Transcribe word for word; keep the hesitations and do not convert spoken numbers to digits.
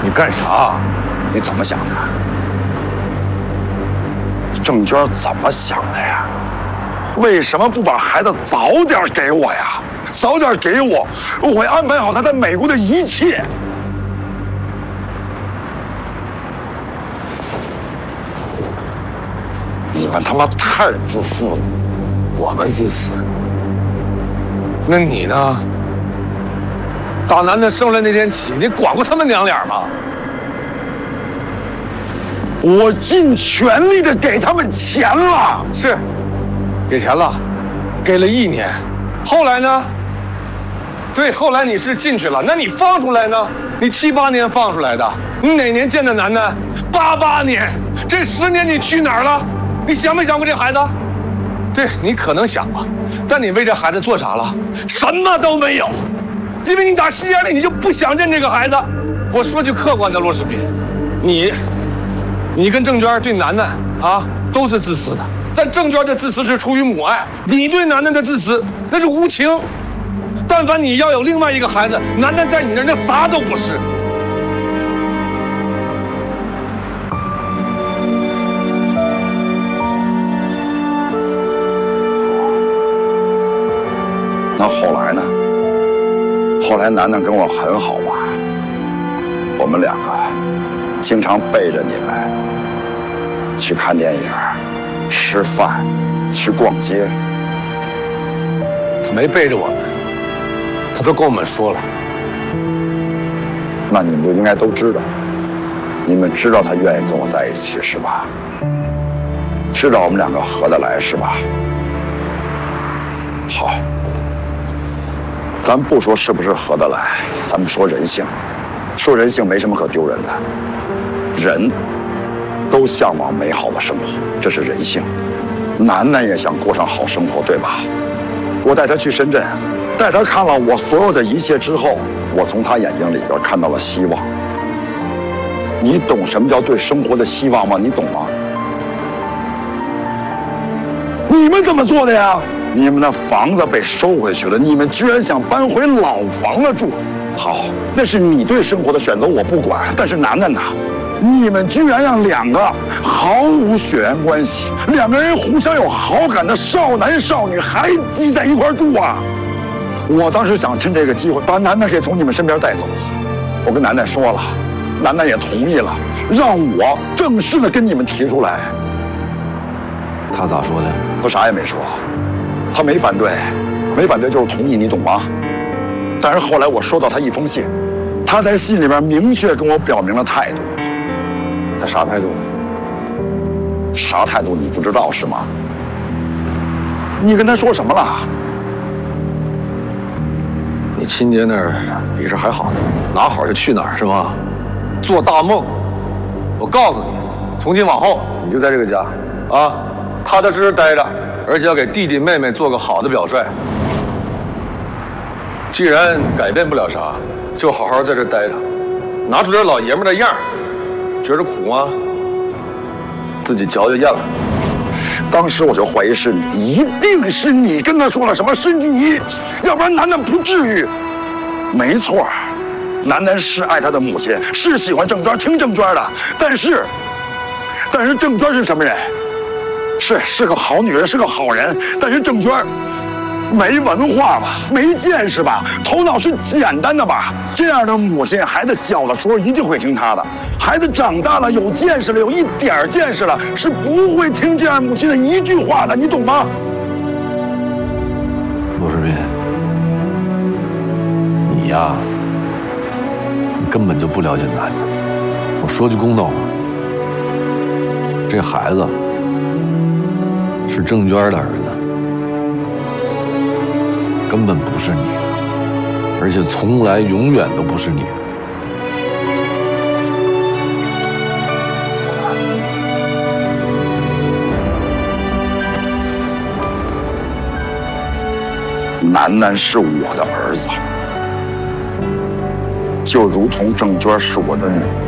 你干啥？ 你怎么想的？郑娟怎么想的呀？为什么不把孩子早点给我呀？早点给我，我会安排好他在美国的一切。你们他妈太自私了！ 我们自私。那你呢？大男的生来那天起，你管过他们娘俩吗？ 我尽全力的给他们钱了， 是，给钱了，给了一年，后来呢？对，后来你是进去了，那你放出来呢？你七八年放出来的，你哪年见的男的？八八年，这十年你去哪儿了？你想没想过这孩子？对，你可能想吧，但你为这孩子做啥了？什么都没有，因为你打心眼里你就不想认这个孩子。我说句客观的，罗世斌，你。你跟郑娟对楠楠啊都是自私的，但郑娟的自私是出于母爱，你对楠楠的自私那是无情。但凡你要有另外一个孩子，楠楠在你那儿那啥都不是。 那后来呢？后来楠楠跟我很好吧？我们两个经常背着你们去看电影、吃饭、去逛街。 没背着我们，他都跟我们说了。 那你们就应该都知道，你们知道他愿意跟我在一起是吧？知道我们两个合得来是吧？好，咱不说是不是合得来，咱们说人性。说人性没什么可丢人的，人都向往美好的生活，这是人性。楠楠也想过上好生活，对吧？我带她去深圳，带她看了我所有的一切之后，我从她眼睛里边看到了希望。你懂什么叫对生活的希望吗？你懂吗？你们怎么做的呀？你们的房子被收回去了，你们居然想搬回老房子住。好，那是你对生活的选择，我不管。但是楠楠呐，你们居然让两个毫无血缘关系、两个人互相有好感的少男少女还挤在一块住啊！我当时想趁这个机会把楠楠给从你们身边带走。我跟楠楠说了，楠楠也同意了，让我正式的跟你们提出来。 他咋说的？ 他啥也没说，他没反对，没反对就是同意，你懂吗？但是后来我收到他一封信，他在信里边明确跟我表明了态度。 他啥态度？ 啥态度你不知道是吗？你跟他说什么了？ 你亲爹那儿比这还好，哪好就去哪儿是吗？做大梦。我告诉你，从今往后你就在这个家，啊，踏踏实实待着，而且要给弟弟妹妹做个好的表率。既然改变不了啥，就好好在这待着，拿出点老爷们的样儿。觉着苦吗？自己嚼嚼咽了。 当时我就怀疑是你，一定是你跟他说了什么，是你，要不然楠楠不至于。没错，楠楠是爱他的母亲，是喜欢郑娟，听郑娟的。但是，但是郑娟是什么人？是是个好女人，是个好人。但是郑娟没文化吧，没见识吧，头脑是简单的吧？这样的母亲，孩子小的时候一定会听她的；孩子长大了，有见识了，有一点见识了，是不会听这样母亲的一句话的，你懂吗？ 罗世斌，你呀，你根本就不了解楠楠。我说句公道话，这孩子是郑娟的儿子。根本不是你的，而且从来永远都不是你的。 楠楠是我的儿子，就如同郑娟是我的女